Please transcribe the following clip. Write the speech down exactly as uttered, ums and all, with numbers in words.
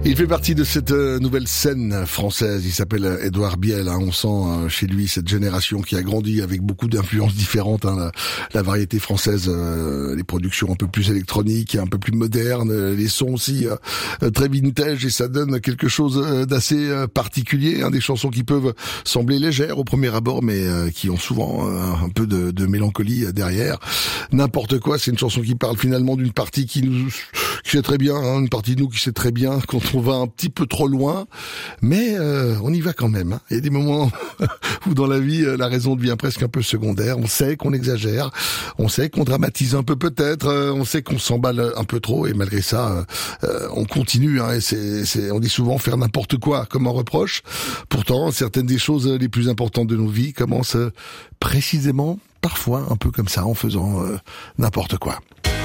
Il fait partie de cette euh, nouvelle scène française. Il s'appelle euh, Édouard Biel. Hein. On sent euh, chez lui cette génération qui a grandi avec beaucoup d'influences différentes. Hein. La, la variété française, euh, les productions un peu plus électroniques, un peu plus modernes, euh, les sons aussi euh, très vintage, et ça donne quelque chose euh, d'assez euh, particulier. Hein. Des chansons qui peuvent sembler légères au premier abord, mais euh, qui ont souvent euh, un peu de, de mélancolie euh, derrière. N'importe quoi, c'est une chanson qui parle finalement d'une partie qui nous qui sait très bien, hein, une partie de nous qui sait très bien quand on va un petit peu trop loin, mais euh, on y va quand même. Hein. Il y a des moments où dans la vie, la raison devient presque un peu secondaire. On sait qu'on exagère, on sait qu'on dramatise un peu peut-être, euh, on sait qu'on s'emballe un peu trop, et malgré ça, euh, on continue. Hein, et c'est, c'est, on dit souvent faire n'importe quoi comme un reproche. Pourtant, certaines des choses les plus importantes de nos vies commencent précisément, parfois un peu comme ça, en faisant euh, n'importe quoi.